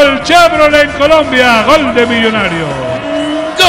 gol Chevrolet en Colombia, gol de Millonarios. ¡Gol!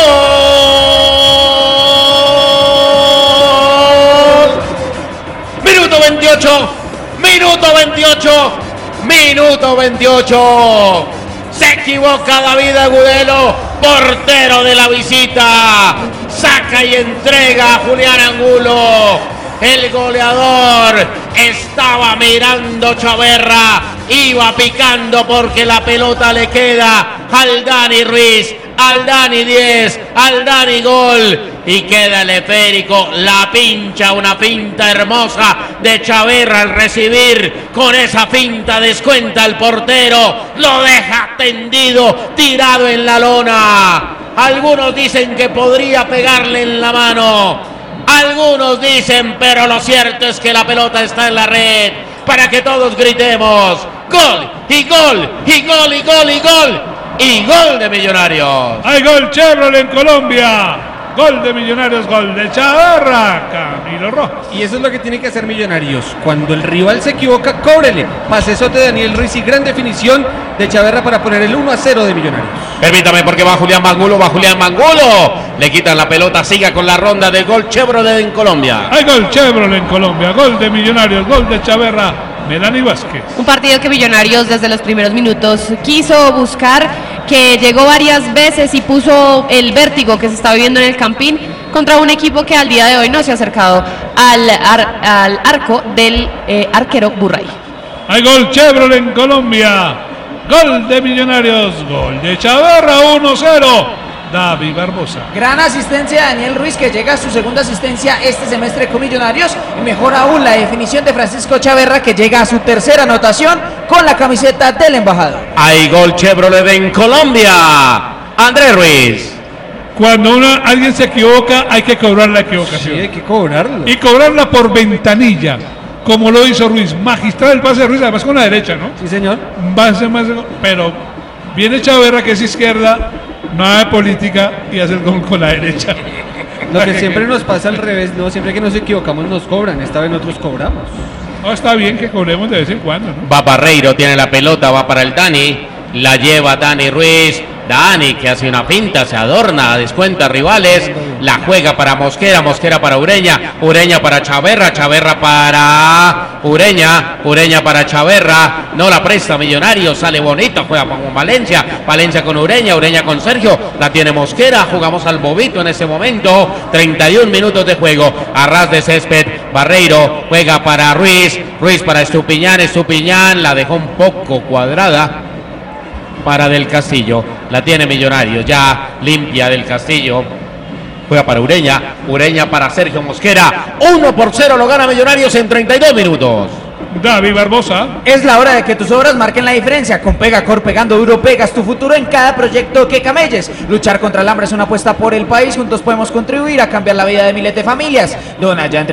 Minuto 28, minuto 28, minuto 28. Se equivoca David Agudelo, portero de la visita. Saca y entrega a Julián Angulo. El goleador estaba mirando Chaverra, iba picando porque la pelota le queda al Dani Ruiz, al Dani 10, al Dani gol, y queda el esférico, la pincha, una finta hermosa de Chaverra al recibir, con esa finta descuenta el portero, lo deja tendido, tirado en la lona. Algunos dicen que podría pegarle en la mano. Algunos dicen, pero lo cierto es que la pelota está en la red para que todos gritemos gol y gol y gol y gol y gol y gol de Millonarios. Hay gol Chevrolet en Colombia, gol de Millonarios, gol de Chaverra, Camilo Rojas. Y eso es lo que tiene que hacer Millonarios. Cuando el rival se equivoca, cóbrele. Pasesote de Daniel Ruiz y gran definición de Chaverra para poner el 1-0 de Millonarios. Permítame, porque va Julián Mangulo, va Julián Mangulo. Le quitan la pelota, siga con la ronda de gol Chevrolet en Colombia. Hay gol Chevrolet en Colombia, gol de Millonarios, gol de Chaverra, Melanie Vázquez. Un partido que Millonarios desde los primeros minutos quiso buscar, que llegó varias veces y puso el vértigo que se está viviendo en el Campín contra un equipo que al día de hoy no se ha acercado al arco del arquero Burray. Hay gol Chevrolet en Colombia, gol de Millonarios, gol de Chaverra, 1-0. David Barbosa. Gran asistencia de Daniel Ruiz, que llega a su segunda asistencia este semestre con Millonarios, y mejor aún la definición de Francisco Chaverra, que llega a su tercera anotación con la camiseta del embajador. Hay gol Chevrolet en Colombia, Andrés Ruiz. Cuando alguien se equivoca, hay que cobrar la equivocación. Sí, hay que cobrarlo. Y cobrarla por ventanilla, como lo hizo Ruiz. Magistral el pase de Ruiz, además con la derecha, ¿no? Sí, señor. Pero viene Chaverra, que es izquierda, nada de política, y hace el gol con la derecha. Lo que siempre nos pasa al revés, no, siempre que nos equivocamos nos cobran, esta vez nosotros cobramos. No, está bien que cobremos de vez en cuando, ¿no? Va Barreiro, tiene la pelota, va para el Dani, la lleva Dani Ruiz. Dani, que hace una pinta, se adorna, descuenta rivales, la juega para Mosquera, Mosquera para Ureña, Ureña para Chaverra, Chaverra para Ureña, Ureña para Chaverra, no la presta Millonarios, sale bonito, juega con Valencia, Valencia con Ureña, Ureña con Sergio, la tiene Mosquera, jugamos al bobito en ese momento, 31 minutos de juego, a ras de césped, Barreiro juega para Ruiz, Ruiz para Estupiñán, Estupiñán la dejó un poco cuadrada para Del Castillo, la tiene Millonarios, ya limpia Del Castillo, juega para Ureña, Ureña para Sergio Mosquera, 1-0 lo gana Millonarios en 32 minutos. David Barbosa. Es la hora de que tus obras marquen la diferencia. Con Pegacor, pegando duro, pegas tu futuro en cada proyecto que camelles. Luchar contra el hambre es una apuesta por el país. Juntos podemos contribuir a cambiar la vida de miles de familias. Dona ya en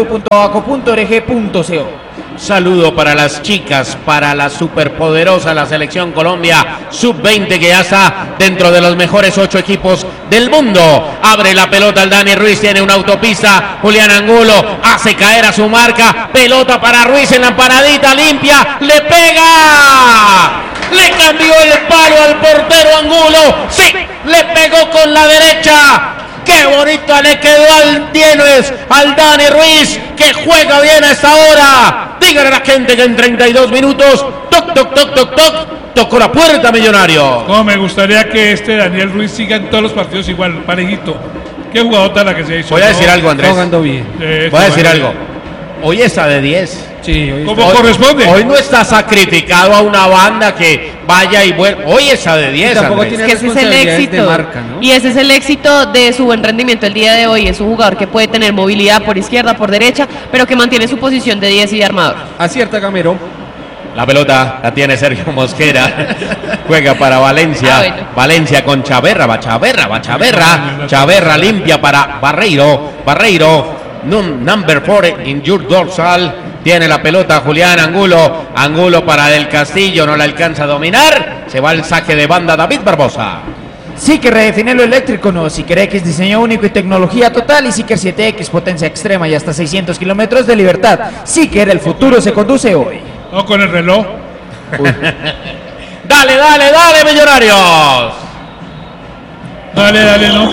www.abaco.org.co. Saludo para las chicas, para la superpoderosa, la selección Colombia sub-20, que ya está dentro de los mejores 8 equipos del mundo. Abre la pelota el Dani Ruiz, tiene una autopista, Julián Angulo hace caer a su marca, pelota para Ruiz en la empanadita, limpia, le pega, le cambió el palo al portero Angulo, sí, le pegó con la derecha. Qué bonita le quedó al Tienes, al Dani Ruiz, que juega bien a esta hora. Dígale a la gente que en 32 minutos, toc, toc, toc, toc, toc, tocó la puerta Millonario. No, me gustaría que Daniel Ruiz siga en todos los partidos igual, parejito. Qué jugador tan la que se hizo. Voy a decir algo, Andrés. Jugando bien. Voy a decir algo. Hoy está de 10. Sí, hoy ¿Cómo corresponde? Hoy no está sacrificado a una banda que vaya y vuelva. Hoy está de 10, tampoco Andrés. tiene Es que ese es el responsabilidades éxito, de marca, ¿no? y ese es el éxito de su buen rendimiento el día de hoy. Es un jugador que puede tener movilidad por izquierda, por derecha, pero que mantiene su posición de 10 y de armador. Acierta Gamero. La pelota la tiene Sergio Mosquera. Juega para Valencia. Bueno. Valencia con Chaverra. Va Chaverra. Chaverra limpia para Barreiro. Number 4 in your dorsal. Tiene la pelota Julián Angulo. Angulo para Del Castillo. No la alcanza a dominar. Se va el saque de banda David Barbosa. Seeker redefine lo eléctrico, no. Seeker X, diseño único y tecnología total. Y Seeker 7X, potencia extrema y hasta 600 kilómetros de libertad. Seeker, el futuro se conduce hoy. No, con el reloj. Dale, dale, dale, Millonarios. Dale, dale, no